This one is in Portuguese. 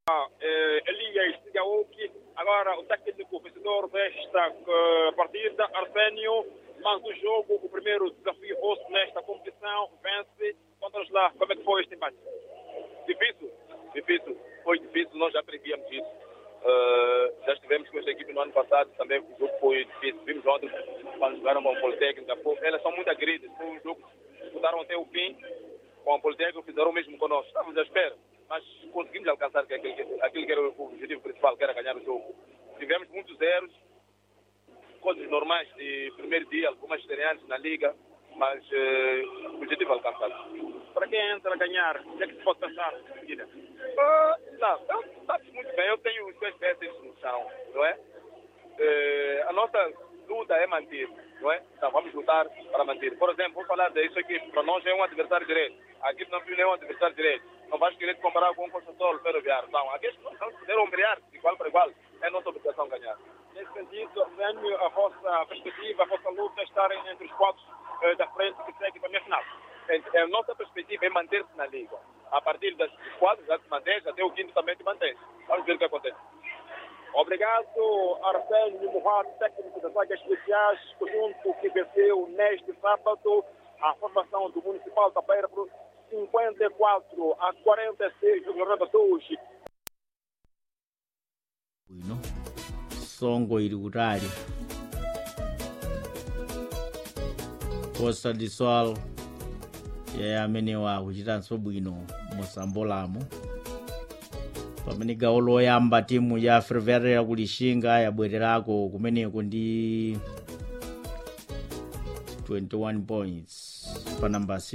Elias Sigaoki, agora o técnico vencedor desta partida, Arsénio, mas o jogo, o primeiro desafio rosto nesta competição, vence. Conta-nos lá como é que foi este embate. Difícil, foi difícil, nós já prevíamos isso. Já estivemos com esta equipe no ano passado, também o jogo foi difícil. Vimos ontem quando jogaram com a Politécnica, elas são muito agredidas. Foi um jogo que disputaram até o fim, com a Politécnica fizeram o mesmo conosco. Estávamos à espera, mas conseguimos alcançar aquilo que era o objetivo principal, que era ganhar o jogo. Tivemos muitos erros, coisas normais de primeiro dia, algumas estreantes na liga, mas o objetivo alcançado. Para quem entra a ganhar, o que é que se pode pensar em seguida? Sabes muito bem, eu tenho os dois pés no chão, não é? A nossa luta é manter, não é? Então vamos lutar para manter. Por exemplo, vou falar disso aqui, para nós é um adversário direto. Aqui não é um adversário direto. Não vais querer comparar com um Concha-Sol, Ferroviário. Não, aqueles não puderam brilhar de igual para igual. É nossa obrigação ganhar. Nesse sentido, Arsénio, a vossa perspectiva, a vossa luta é estarem entre os quatro da frente que seguem para a minha final. A nossa perspectiva é manter-se na liga. A partir das quatro já se mantém, até o quinto também se mantém. Vamos ver o que acontece. Obrigado, Arsénio Murad, técnico das Águias Especiais, conjunto que venceu neste sábado a formação do Municipal da Beira por 54-46 no Rio de hoje. Songo iri kutali Costa do Sol amene wakuchitanso bwino musambolamo pamene gawo loyamba timu ya Ferroviária kulishinga yabwererako kumeneko ndi 21 points pa namba 6.